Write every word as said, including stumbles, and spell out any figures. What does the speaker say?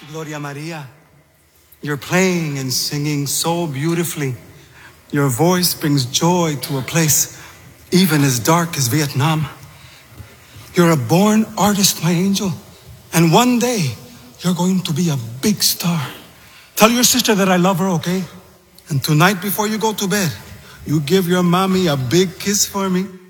Gloria Maria, you're playing and singing so beautifully. Your voice brings joy to a place even as dark as Vietnam. You're a born artist, my angel. And one day, you're going to be a big star. Tell your sister that I love her, okay? And tonight before you go to bed, you give your mommy a big kiss for me.